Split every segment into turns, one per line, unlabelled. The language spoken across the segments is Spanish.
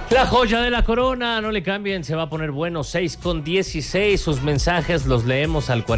La joya de la corona, no le cambien, se va a poner bueno. 6:16, sus mensajes los leemos al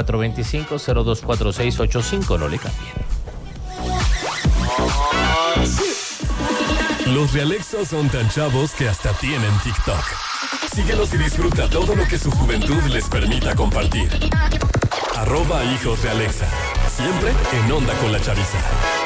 4425-024685, no le cambien.
Los realexos son tan chavos que hasta tienen TikTok. Síguelos y disfruta todo lo que su juventud les permita compartir. @hijos de Alexa. Siempre en onda con la chaviza.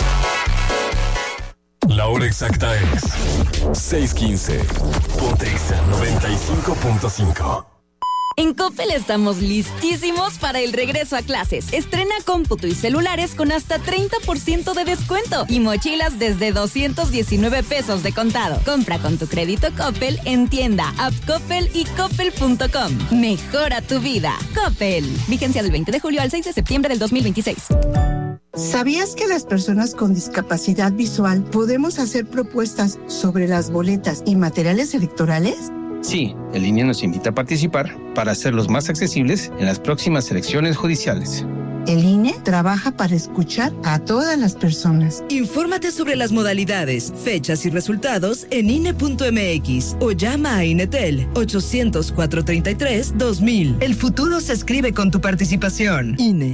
La hora exacta es 6:15. Ponte Exa 95.5.
En Coppel estamos listísimos para el regreso a clases. Estrena cómputo y celulares con hasta 30% de descuento y mochilas desde 219 pesos de contado. Compra con tu crédito Coppel en tienda, app Coppel y coppel.com. Mejora tu vida. Coppel. Vigencia del 20 de julio al 6 de septiembre del 2026.
¿Sabías que las personas con discapacidad visual podemos hacer propuestas sobre las boletas y materiales electorales?
Sí, el INE nos invita a participar para hacerlos más accesibles en las próximas elecciones judiciales.
El INE trabaja para escuchar a todas las personas.
Infórmate sobre las modalidades, fechas y resultados en INE.mx o llama a INETEL 800-433-2000. El futuro se escribe con tu participación. INE.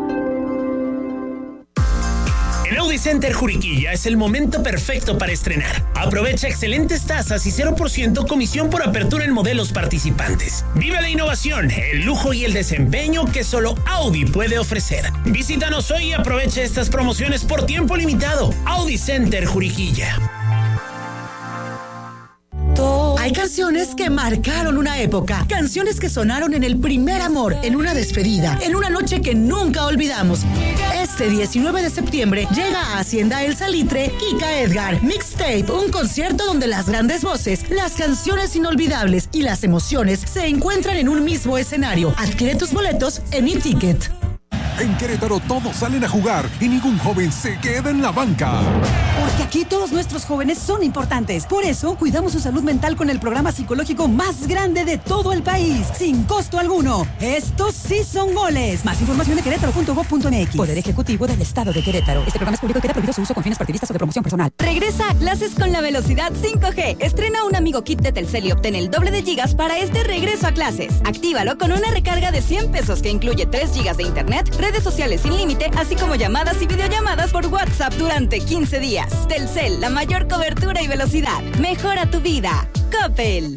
En Audi Center Juriquilla es el momento perfecto para estrenar. Aprovecha excelentes tasas y 0% comisión por apertura en modelos participantes. Vive la innovación, el lujo y el desempeño que solo Audi puede ofrecer. Visítanos hoy y aprovecha estas promociones por tiempo limitado. Audi Center Juriquilla.
Hay canciones que marcaron una época, canciones que sonaron en el primer amor, en una despedida, en una noche que nunca olvidamos. Este 19 de septiembre llega a Hacienda El Salitre Kika Edgar Mixtape, un concierto donde las grandes voces, las canciones inolvidables y las emociones se encuentran en un mismo escenario. Adquiere tus boletos en eTicket.
En Querétaro todos salen a jugar y ningún joven se queda en la banca.
Porque aquí todos nuestros jóvenes son importantes. Por eso cuidamos su salud mental con el programa psicológico más grande de todo el país, sin costo alguno. Estos sí son goles. Más información de querétaro.gov.mx. Poder Ejecutivo del Estado de Querétaro. Este programa es público y queda prohibido su uso con fines partidistas o de promoción personal.
Regresa a clases con la velocidad 5G. Estrena un amigo kit de Telcel y obtén el doble de gigas para este regreso a clases. Actívalo con una recarga de 100 pesos que incluye 3 gigas de internet, redes sociales sin límite, así como llamadas y videollamadas por WhatsApp durante 15 días. Telcel, la mayor cobertura y velocidad. Mejora tu vida. Coppel.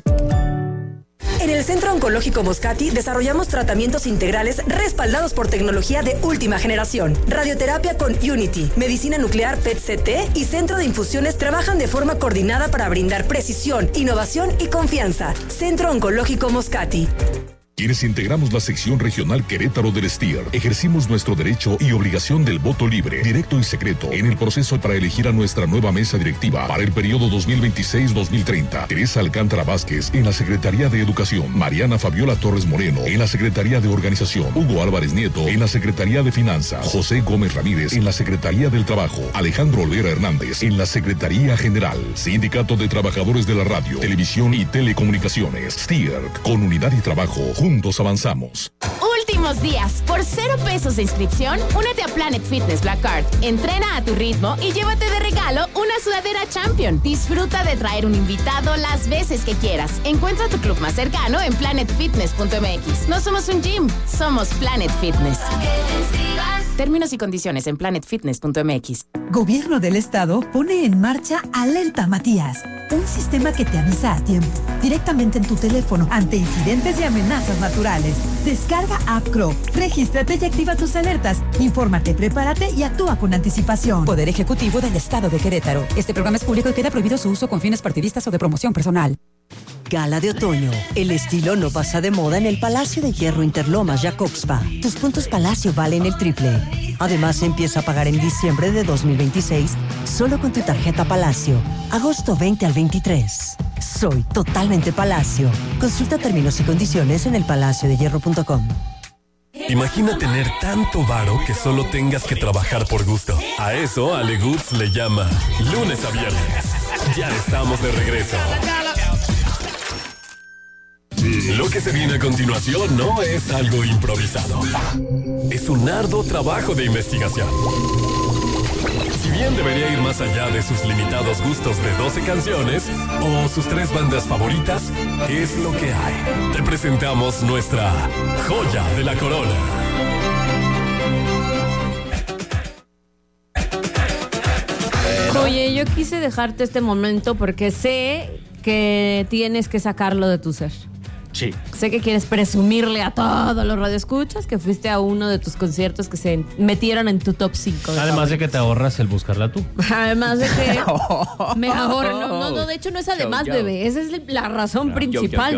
En el Centro Oncológico Moscati desarrollamos tratamientos integrales respaldados por tecnología de última generación. Radioterapia con Unity, medicina nuclear PET-CT y centro de infusiones trabajan de forma coordinada para brindar precisión, innovación y confianza. Centro Oncológico Moscati.
Quienes integramos la sección regional Querétaro del STIR, ejercimos nuestro derecho y obligación del voto libre, directo y secreto en el proceso para elegir a nuestra nueva mesa directiva para el periodo 2026-2030. Teresa Alcántara Vázquez en la Secretaría de Educación, Mariana Fabiola Torres Moreno en la Secretaría de Organización, Hugo Álvarez Nieto en la Secretaría de Finanzas, José Gómez Ramírez en la Secretaría del Trabajo, Alejandro Olvera Hernández en la Secretaría General, Sindicato de Trabajadores de la Radio, Televisión y Telecomunicaciones, STIR, con unidad y trabajo. Juntos avanzamos.
Últimos días. Por 0 pesos de inscripción, únete a Planet Fitness Black Card. Entrena a tu ritmo y llévate de regalo una sudadera Champion. Disfruta de traer un invitado las veces que quieras. Encuentra tu club más cercano en planetfitness.mx. No somos un gym, somos Planet Fitness. Términos y condiciones en planetfitness.mx.
Gobierno del Estado pone en marcha Alerta Matías, un sistema que te avisa a tiempo, directamente en tu teléfono, ante incidentes y amenazas naturales. Descarga App Crow, regístrate y activa tus alertas. Infórmate, prepárate y actúa con anticipación. Poder Ejecutivo del Estado de Querétaro. Este programa es público y queda prohibido su uso con fines partidistas o de promoción personal.
Gala de otoño. El estilo no pasa de moda en el Palacio de Hierro Interlomas Jacobspa. Tus puntos Palacio valen el triple. Además, empieza a pagar en diciembre de 2026 solo con tu tarjeta Palacio. Agosto 20 al 23. Soy totalmente Palacio. Consulta términos y condiciones en elpalaciodehierro.com.
Imagina tener tanto varo que solo tengas que trabajar por gusto. A eso Ale Goods le llama lunes a viernes. Ya estamos de regreso. Lo que se viene a continuación no es algo improvisado. Es un arduo trabajo de investigación. Si bien debería ir más allá de sus limitados gustos de 12 canciones o sus 3 bandas favoritas, es lo que hay. Te presentamos nuestra joya de la corona.
Oye, yo quise dejarte este momento porque sé que tienes que sacarlo de tu ser.
Sí.
Sé que quieres presumirle a todos los radioescuchas que fuiste a uno de tus conciertos que se metieron en tu top 5.
Además de que te ahorras el buscarla tú.
Además de que me ahorro. No, de hecho no es además, bebé. Esa es la razón principal.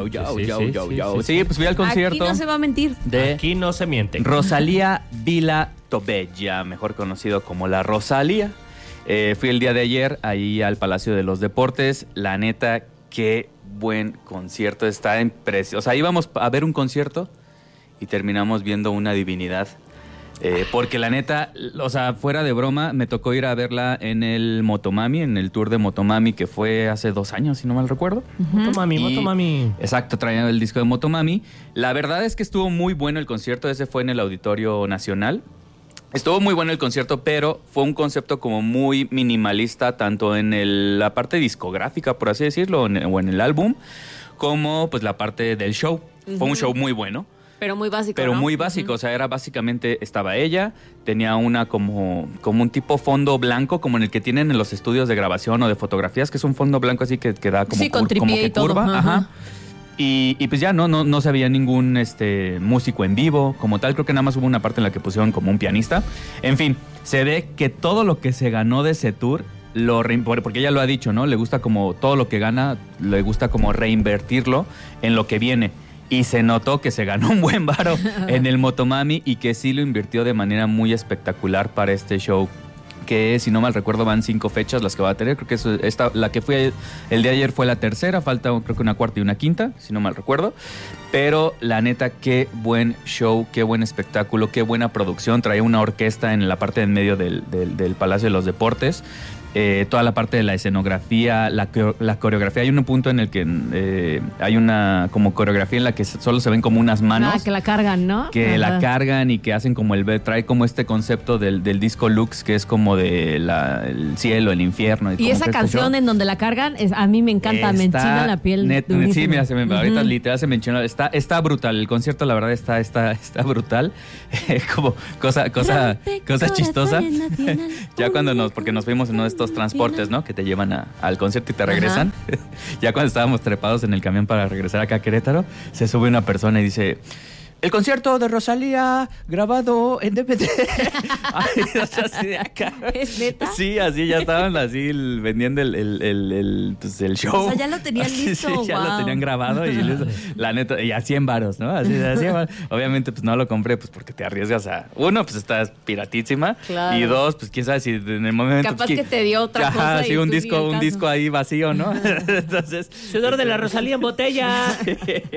Sí, pues fui al concierto.
Aquí no se va a mentir.
Aquí no se miente.
Rosalía Vila Tobella, mejor conocido como la Rosalía. Fui el día de ayer ahí al Palacio de los Deportes. La neta, qué buen concierto. Está impresionante. O sea, íbamos a ver un concierto y terminamos viendo una divinidad. Porque la neta, o sea, fuera de broma, me tocó ir a verla en el Motomami, en el tour de Motomami que fue hace 2 años, si no mal recuerdo.
Motomami.
Exacto, traía el disco de Motomami. La verdad es que estuvo muy bueno el concierto. Ese fue en el Auditorio Nacional. Estuvo muy bueno el concierto, pero fue un concepto como muy minimalista, tanto en la parte discográfica, por así decirlo, o en el álbum, como pues la parte del show. Fue un show muy bueno.
Pero muy básico,
Pero
¿no?
muy básico, o sea, era básicamente, estaba ella, tenía una como un tipo fondo blanco, como en el que tienen en los estudios de grabación o de fotografías, que es un fondo blanco así que da como,
sí, con
como que
y todo.
curva. Ajá. Y pues ya no se veía ningún músico en vivo como tal. Creo que nada más hubo una parte en la que pusieron como un pianista. En fin, se ve que todo lo que se ganó de ese tour, porque ella lo ha dicho, ¿no? Le gusta como todo lo que gana, le gusta como reinvertirlo en lo que viene. Y se notó que se ganó un buen varo en el Motomami y que sí lo invirtió de manera muy espectacular para este show. Que si no mal recuerdo van 5 fechas las que va a tener. Creo que la que fui el día de ayer fue la tercera, falta creo que una cuarta y una quinta, si no mal recuerdo. Pero la neta, qué buen show, qué buen espectáculo, qué buena producción. Traía una orquesta en la parte de en medio del Palacio de los Deportes. Toda la parte de la escenografía, la coreografía. Hay un punto en el que hay una como coreografía en la que solo se ven como unas manos.
Ah, que la cargan, ¿no?
Que la cargan y que hacen como trae como este concepto del disco Lux, que es como de el cielo, el infierno.
Y esa canción en donde la cargan, a mí me encanta, me enchina la piel.
Sí, mira, ahorita literal se me enchina. Está brutal, el concierto la verdad está brutal. Como cosa chistosa. Ya cuando porque nos fuimos en uno de estos transportes, ¿no? Que te llevan al concierto y te regresan. Ya cuando estábamos trepados en el camión para regresar acá a Querétaro, se sube una persona y dice: el concierto de Rosalía grabado en DVD. Ay, o sea, así de acá.
¿Es neta?
Sí, así ya estaban así vendiendo el show.
O sea, ya lo tenían listo.
Sí, ya lo tenían grabado y la neta, y a 100 varos, ¿no? Así de 100 varos. Obviamente, pues no lo compré, pues porque te arriesgas a... Uno, pues estás piratísima. Claro. Y 2, pues quién sabe si en el momento...
Capaz que te dio otra cosa.
Sí, un disco ahí vacío, ¿no? Entonces...
Sudor de la Rosalía en botella.
Sí.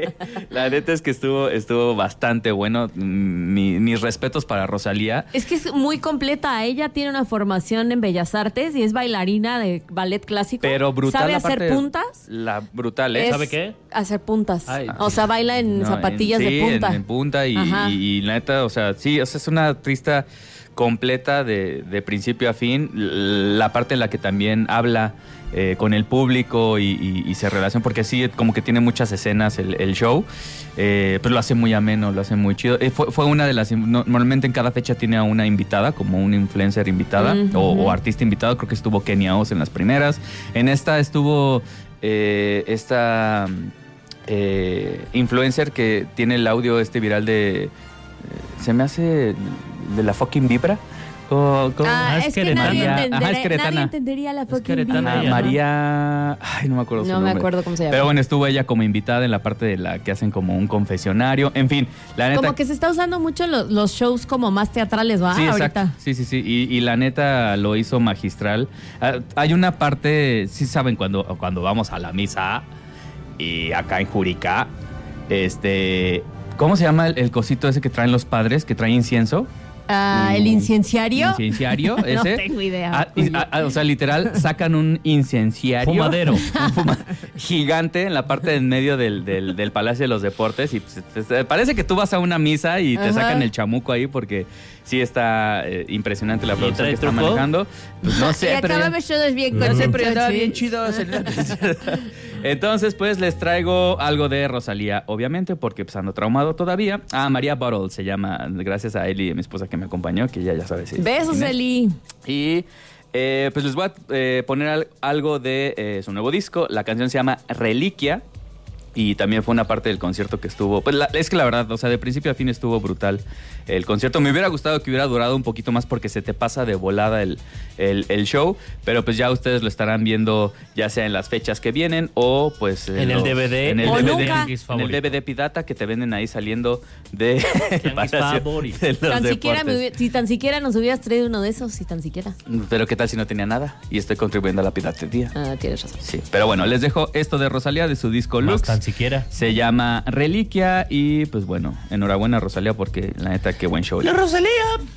La neta es que estuvo bastante bueno. Mis respetos para Rosalía.
Es que es muy completa. Ella tiene una formación en Bellas Artes y es bailarina de ballet clásico.
Pero brutal.
¿Sabe hacer puntas?
Brutal, ¿eh?
¿Sabe qué?
Hacer puntas. O sea, baila en zapatillas de punta.
En punta y la neta, o sea, sí, o sea, es una artista completa de principio a fin. La parte en la que también habla con el público y se relaciona, porque sí, como que tiene muchas escenas el show, pues lo hace muy ameno, lo hace muy chido. Fue una de las... Normalmente en cada fecha tiene a una invitada, como una influencer invitada o artista invitado. Creo que estuvo Kenia Oz en las primeras. En esta estuvo esta influencer que tiene el audio viral de... se me hace de la fucking vibra.
Es que nadie entendería la fucking vibra.
María... Ay, no me acuerdo su nombre.
No me acuerdo cómo se llama.
Pero bueno, estuvo ella como invitada en la parte de la que hacen como un confesionario. En fin, la neta...
Como que se está usando mucho los shows como más teatrales, ¿va?
Sí,
ahorita.
Exacto. Sí. Y la neta lo hizo magistral. Hay una parte... Sí saben cuando vamos a la misa y acá en Juricá, ¿cómo se llama el cosito ese que traen los padres, que trae incienso?
¿El incenciario?
Incenciario, ese.
No tengo idea.
O sea, literal, sacan un incenciario.
Fumadero.
Gigante en la parte de en medio del Palacio de los Deportes. Y pues, parece que tú vas a una misa y te sacan el chamuco ahí porque sí está impresionante la producción que están manejando. Pues no sé,
y
pero...
acabamos todos bien con
siempre andaba bien chido. Entonces, pues les traigo algo de Rosalía, obviamente, porque pues ando traumado todavía. María Bottle se llama, gracias a Eli, mi esposa que me acompañó, que ya sabe si.
Besos, Eli.
Y pues les voy a poner algo de su nuevo disco. La canción se llama Reliquia. Y también fue una parte del concierto que estuvo... Pues es que la verdad, o sea, de principio a fin estuvo brutal el concierto. Me hubiera gustado que hubiera durado un poquito más porque se te pasa de volada el show. Pero pues ya ustedes lo estarán viendo ya sea en las fechas que vienen o pues...
En el DVD.
En el
o
DVD,
nunca.
En el DVD pirata que te venden ahí saliendo de...
Si tan siquiera nos hubieras traído uno de esos, si tan siquiera.
Pero qué tal si no tenía nada y estoy contribuyendo a la piratería.
Tienes razón.
Sí, pero bueno, les dejo esto de Rosalía de su disco Lux.
Tan siquiera.
Se llama Reliquia y pues bueno, enhorabuena Rosalía porque la neta qué buen show.
¡La Rosalía!